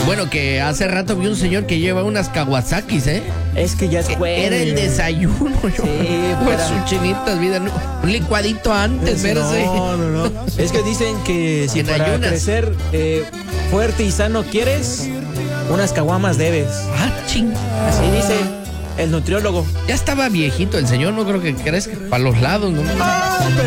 Bueno, que hace rato vi un señor que lleva unas Kawasakis, ¿eh? Es que ya es jueves. Era el desayuno, yo. Sí, Pues sus chinitas, vida, ¿no? Un licuadito antes, verse. No. Es que dicen que si En para ayunas. crecer fuerte y sano quieres, unas caguamas debes. Ah, ching. Así dice el nutriólogo. Ya estaba viejito el señor, no creo que crezca para los lados, ¿no? Ah, pero